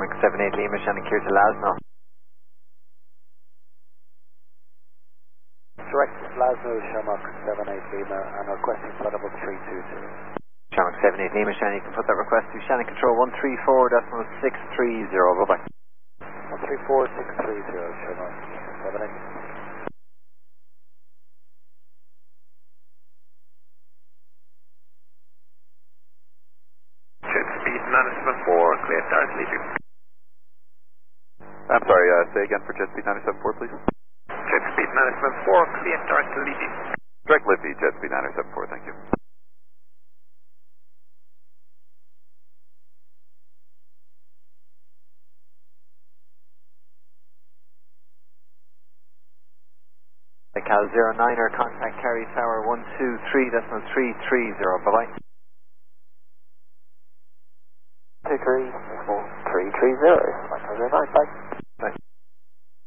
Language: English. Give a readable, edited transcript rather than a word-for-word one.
Shamrock 78 Lima, Shannon clear to Lasno. Direct Lasno, Shamrock 78 Lima, and requesting flight level 320. Shamrock 78 Lima, Shannon, you can put that request to Shannon Control 134.630, bye bye. 134.630, Shamrock 78. Speed management for clear start leaving. I'm sorry, say again for jet speed 974, please. Jet speed management for clear start leaving. Direct Libby, jet speed 974, thank you. Cal 09er, contact Carry Tower 123.330, bye bye. 234.330, 909, bye. Bye.